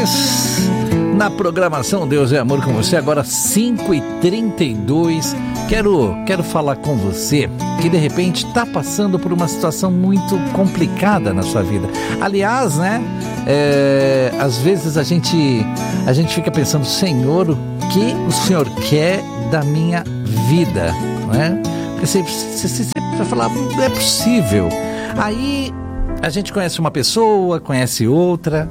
2 na programação Deus é Amor com você, agora 5h32. Quero falar com você que de repente está passando por uma situação muito complicada na sua vida. Aliás, né? Às vezes a gente fica pensando, Senhor, o que o Senhor quer da minha vida? Não é? Porque você vai falar, não é possível. Aí a gente conhece uma pessoa, conhece outra.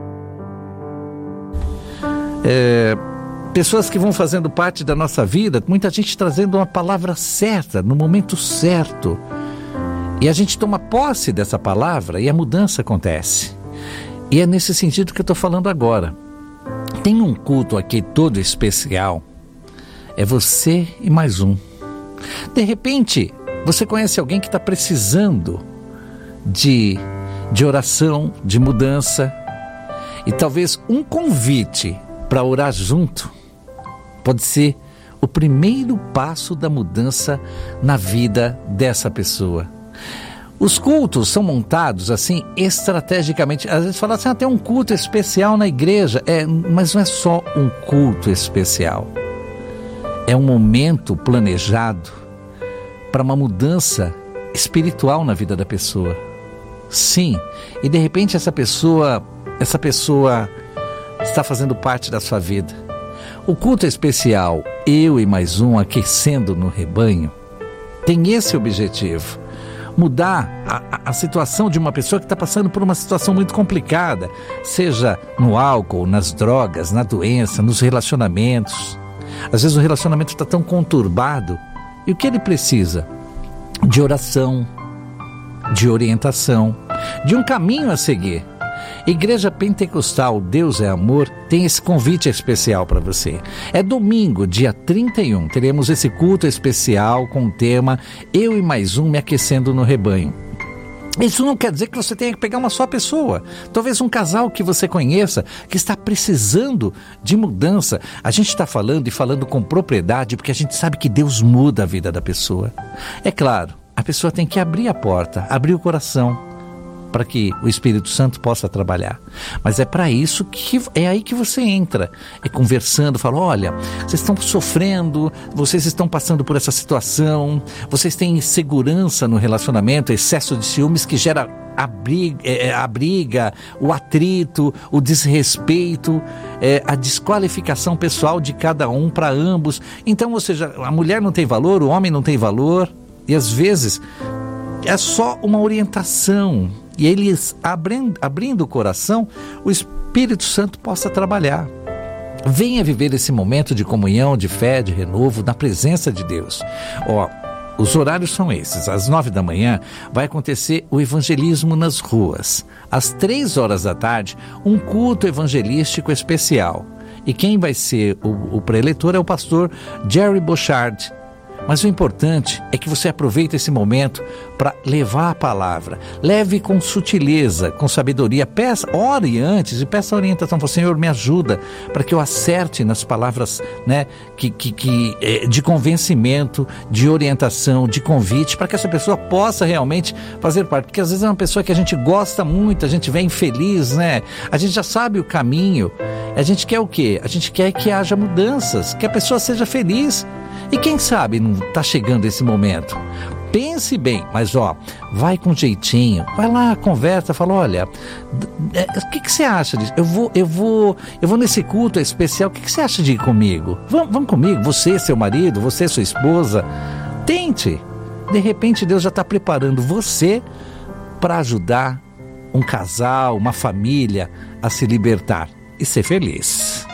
Pessoas que vão fazendo parte da nossa vida, muita gente trazendo uma palavra certa, no momento certo. E a gente toma posse dessa palavra e a mudança acontece. E é nesse sentido que eu estou falando agora. Tem um culto aqui todo especial. É você e mais um. De repente, você conhece alguém que está precisando de oração, de mudança. E talvez um convite para orar junto pode ser o primeiro passo da mudança na vida dessa pessoa. Os cultos são montados assim estrategicamente. Às vezes fala assim, tem um culto especial na igreja. Mas não é só um culto especial. É um momento planejado para uma mudança espiritual na vida da pessoa. Sim, e de repente essa pessoa está fazendo parte da sua vida. O culto especial, eu e mais um aquecendo no rebanho, tem esse objetivo: mudar a situação de uma pessoa que está passando por uma situação muito complicada, seja no álcool, nas drogas, na doença, nos relacionamentos. Às vezes o relacionamento está tão conturbado, e o que ele precisa? De oração, de orientação, de um caminho a seguir. Igreja Pentecostal Deus é Amor tem esse convite especial para você. É domingo, dia 31, teremos esse culto especial com o tema Eu e mais um me aquecendo no rebanho. Isso não quer dizer que você tenha que pegar uma só pessoa. Talvez um casal que você conheça, que está precisando de mudança. A gente está falando e falando com propriedade porque a gente sabe que Deus muda a vida da pessoa. É claro, a pessoa tem que abrir a porta, abrir o coração, para que o Espírito Santo possa trabalhar. Mas é para isso que é aí que você entra. É conversando, fala, olha, vocês estão sofrendo, vocês estão passando por essa situação, vocês têm insegurança no relacionamento, excesso de ciúmes que gera a briga, o atrito, o desrespeito, a desqualificação pessoal de cada um para ambos. Então, ou seja, a mulher não tem valor, o homem não tem valor, e às vezes é só uma orientação. E eles abrindo o coração, o Espírito Santo possa trabalhar. Venha viver esse momento de comunhão, de fé, de renovo, na presença de Deus. Os horários são esses. Às 9 da manhã vai acontecer o evangelismo nas ruas. Às 3 horas da tarde, um culto evangelístico especial. E quem vai ser o preletor é o pastor Jerry Bochard. Mas o importante é que você aproveite esse momento para levar a palavra. Leve com sutileza, com sabedoria. Ore antes e peça orientação. Fala, Senhor, me ajuda para que eu acerte nas palavras, né, de convencimento, de orientação, de convite, para que essa pessoa possa realmente fazer parte. Porque às vezes é uma pessoa que a gente gosta muito, a gente vem feliz, né? A gente já sabe o caminho. A gente quer o quê? A gente quer que haja mudanças, que a pessoa seja feliz. E quem sabe não está chegando esse momento? Pense bem, mas vai com jeitinho, vai lá, conversa, fala, olha, o que você acha disso? Eu vou nesse culto especial, o que você acha de ir comigo? Vamos comigo, você, seu marido, você, sua esposa, tente. De repente Deus já está preparando você para ajudar um casal, uma família a se libertar e ser feliz.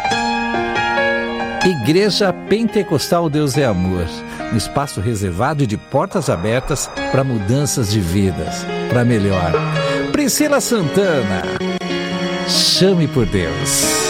Igreja Pentecostal Deus é Amor, um espaço reservado e de portas abertas para mudanças de vidas, para melhor. Priscila Santana, chame por Deus.